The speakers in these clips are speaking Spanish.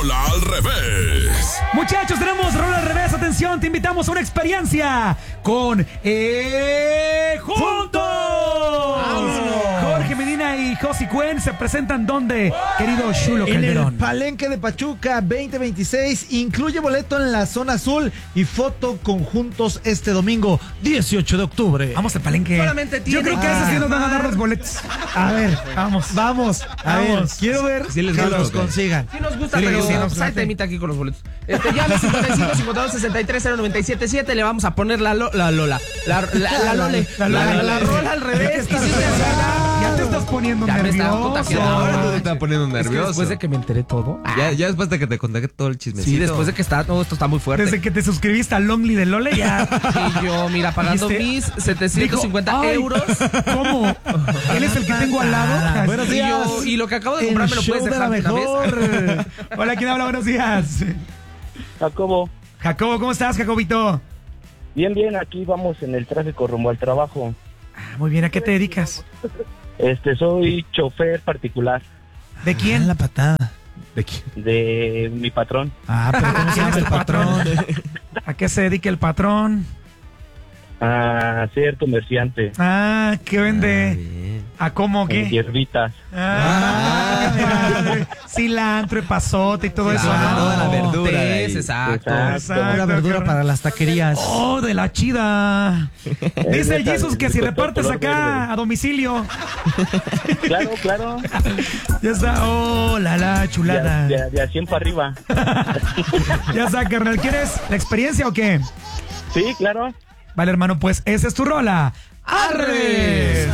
Rola al Revés. Muchachos, tenemos Rola al Revés. Atención, te invitamos a una experiencia con Juntos. Jorge Medina y Josi Cuen se presentan ¿dónde, querido Chulo Calderón? En el Palenque de Pachuca 2026. Incluye boleto en la zona azul y foto con Juntos este domingo 18 de octubre. Vamos al Palenque. Solamente Yo creo que ese sí nos van a dar los boletos. A ver, Vamos. A ver, quiero ver Sí les que gusta, los ¿ok? consigan. Sí nos gusta, Sí, pero sí, nos pues ahí late. te imita aquí con los boletos. Llame 55 52 63 0977. Le vamos a poner la Lola. La rola al revés. Y sí te Ya te estás poniendo Ya me estaba nervioso. contagiando. Ahora tú te estás poniendo Es que nervioso. después de que me enteré todo. Ya después de que te conté todo el chismecito. Sí, después de que está todo esto está muy fuerte. Desde que te suscribiste al Lonely de Lole ya. Y yo, mira, pagando ¿Viste? mis 750 Dijo, "Ay, euros. ¿Cómo? ¿Él es el que tengo al lado? Buenos Y, días. y lo que acabo de El comprar me lo show puedes de dejar la de una vez. mejor. Hola, ¿quién habla? Buenos días. Jacobo, Jacobo, ¿cómo estás, Jacobito? bien, aquí vamos en el tráfico rumbo al trabajo. Muy bien, ¿a qué te dedicas? Soy chofer particular ¿De quién? La patada. de mi patrón. Pero ¿cómo se ¿Quién llama es el tu patrón? patrón? ¿A qué se dedica el patrón? A ser comerciante ¿Qué vende? Bien. ¿A cómo en qué? hierbitas. Mira, cilantro y pasote y todo eso. Claro, ¿no? toda la verdura de ahí. Exacto. Exacto, La verdura qué para las taquerías. Oh, de la chida. Dice el esa Jesus que de si color repartes acá verde. a domicilio. Claro, Ya está. Oh, la chulada. de a 100 para arriba. Ya está, carnal. ¿Quieres la experiencia o qué? Sí, claro. Vale, hermano, pues esa es tu rola. ¡Arre!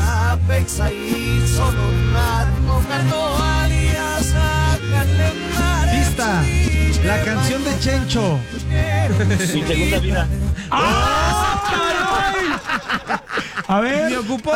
Pista. La canción de Chencho. Mi segunda vida. ¡Ah, caray! A ver. Me ocupó